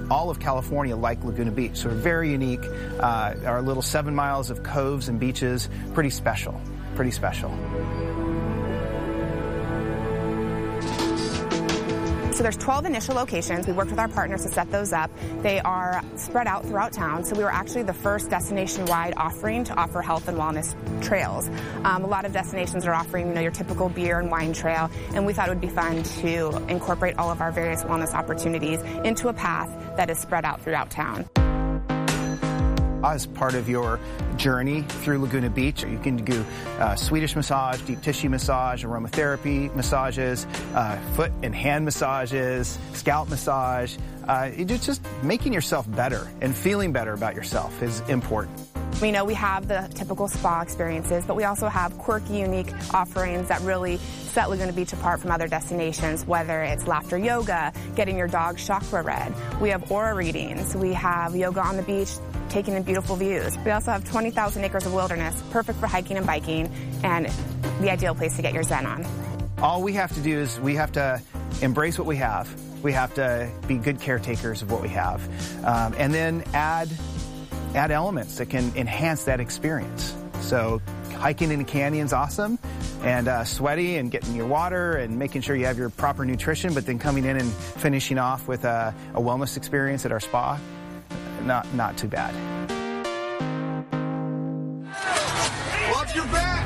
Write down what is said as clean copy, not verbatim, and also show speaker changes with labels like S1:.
S1: all of California like Laguna Beach. So we're very unique. Our little 7 miles of coves and beaches, pretty special, pretty special.
S2: So there's 12 initial locations. We worked with our partners to set those up. They are spread out throughout town. So we were actually the first destination-wide offering to offer health and wellness trails. A lot of destinations are offering, your typical beer and wine trail, and we thought it would be fun to incorporate all of our various wellness opportunities into a path that is spread out throughout town.
S1: As part of your journey through Laguna Beach, you can do Swedish massage, deep tissue massage, aromatherapy massages, foot and hand massages, scalp massage. Just making yourself better and feeling better about yourself is important.
S2: We know we have the typical spa experiences, but we also have quirky, unique offerings that really set Laguna Beach apart from other destinations, whether it's laughter yoga, getting your dog's chakra read. We have aura readings. We have yoga on the beach, taking in beautiful views. We also have 20,000 acres of wilderness, perfect for hiking and biking, and the ideal place to get your zen on.
S1: All we have to do is we have to embrace what we have. We have to be good caretakers of what we have, and then add elements that can enhance that experience. So hiking in the canyon's awesome, and sweaty and getting your water and making sure you have your proper nutrition, but then coming in and finishing off with a wellness experience at our spa, not too bad.
S3: Watch your back!